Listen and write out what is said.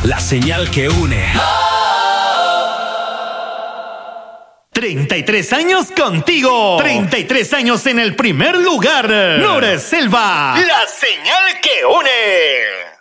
La señal que une. 33 años contigo. 33 años en el primer lugar. Nora Selva. La señal que une.